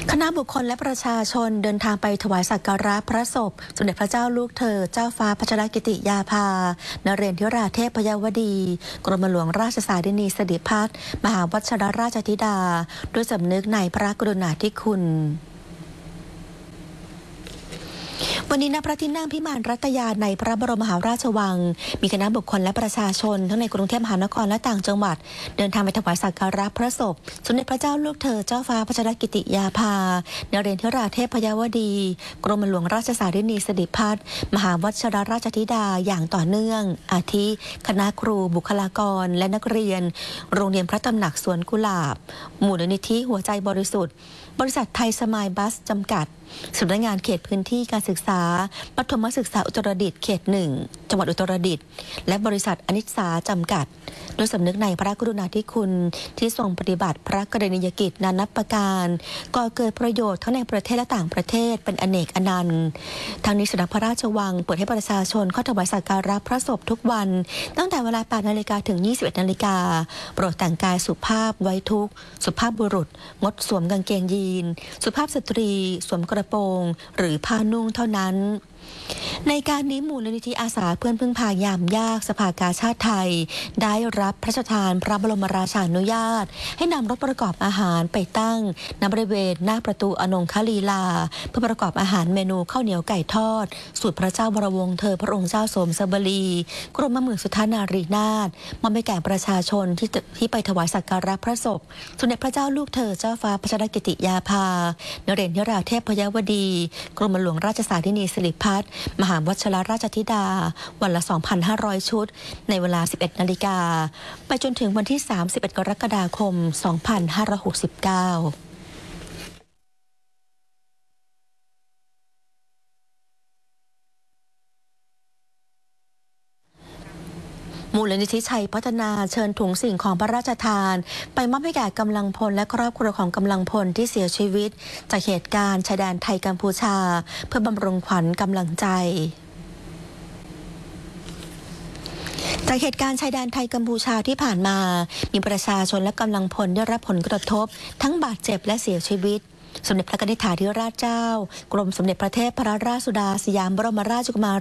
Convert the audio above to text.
คณะบุคคลและประชาชนเดินทางไปถวายสักการะพระศพสมเด็จพระเจ้าลูกเธอเจ้าฟ้าพัชรกิติยาภานเรศธิราเทพยวดีกรมหลวงราชสารินีสิริพัฒน์มหาวชิรราชธิดาด้วยสำนึกในพระกรุณาธิคุณวันนี้ณพระที่นั่งพิมานรัตยาในพระบรมมหาราชวังมีคณะบุคคลและประชาชนทั้งในกรุงเทพมหานครและต่างจังหวัดเดินทางไปถวายสักการะพระศพสมเด็จพระเจ้าลูกเธอเจ้าฟ้าพัชรกิติยาภานเรศธิราเทพยวดีกรมหลวงราชสารินีสิริพัฒน์มหาวชิรราชธิดาอย่างต่อเนื่องอาทิคณะครูบุคลากรและนักเรียนโรงเรียนพระตำหนักสวนกุหลาบมูลนิธิหัวใจบริสุทธิ์บริษัทไทยสมายบัสจำกัดสำนักงานเขตพื้นที่การศึกษามัธยมศึกษาอุตรดิตถ์เขต 1จังหวัดอุตรดิตถ์และบริษัทอนิสสาจำกัดโดยสำนึกในพระกรุณาธิคุณที่ทรงปฏิบัติพระกรณียกิจนานับประการก่อเกิดประโยชน์ทั้งในประเทศและต่างประเทศเป็นอเนกอนันต์ทางนี้สำนักพระราชวังเปิดให้ประชาชนเข้าถวายสักการะพระศพทุกวันตั้งแต่เวลา 8 นาฬิกาถึง 21 นาฬิกาโปรดแต่งกายสุภาพไว้ทุกข์สุภาพบุรุษงดสวมกางเกงยีนสุภาพสตรีสวมกระโปรงหรือผ้านุ่งเท่านั้นในการนี้มูลนิธิอาสาเพื่อนพึ่งพายามยากสภากาชาติไทยได้รับพระราชทานพระบรมราชานุญาตให้นำรถประกอบอาหารไปตั้งณบริเวณหน้าประตูอนงคลีลาเพื่อประกอบอาหารเมนูข้าวเหนียวไก่ทอดสูตรพระเจ้าวรวงศ์เธอพระองค์เจ้าสมสบลีกรมหมื่นสุทธานารีนาถมอบให้แก่ประชาชนที่ไปถวายสักการะพระศพสมเด็จพระเจ้าลูกเธอเจ้าฟ้าพัชรกิติยาภานเรศธิราเทพยวดีกรมหลวงราชสารินีสิริพัฒน์มหาวชิรราชธิดาวันละ 2,500 ชุดในเวลา 11 นาฬิกาไปจนถึงวันที่ 31 กรกฎาคม 2569มูลนิธิชัยพัฒนาเชิญถุงสิ่งของพระราชทานไปมอบให้แก่กำลังพลและครอบครัวของกำลังพลที่เสียชีวิตจากเหตุการณ์ชายแดนไทยกัมพูชาเพื่อบำรุงขวัญกำลังใจจากเหตุการณ์ชายแดนไทยกัมพูชาที่ผ่านมามีประชาชนและกำลังพลได้รับผลกระทบทั้งบาดเจ็บและเสียชีวิตสมเด็จพระนิธิถาธิราชเจ้ากรมสมเด็จพระเทพรัตนราชสุดาสยามบรมราชกุมา